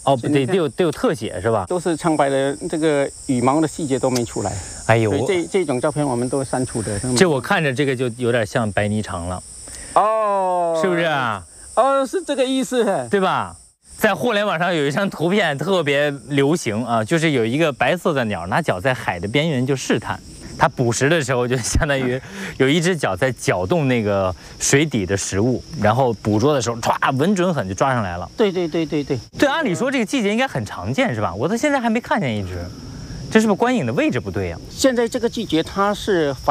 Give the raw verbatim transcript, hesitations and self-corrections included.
哦，得得有得有特写是吧？ 都是苍白的，这个羽毛的细节都没出来。 哎呦， 所以这这种照片我们都删除的。 这我看着这个就有点像白泥厂了， 哦， 是不是啊？ 哦，是这个意思， 对吧？在互联网上有一张图片特别流行啊，就是有一个白色的鸟拿脚在海的边缘就试探。它捕食的时候，就相当于有一只脚在搅动那个水底的食物，然后捕捉的时候，唰，稳准狠就抓上来了。 对对对对对对，按理说这个季节应该很常见是吧？我到现在还没看见一只，这是不是观影的位置不对呀？ 现在这个季节它是。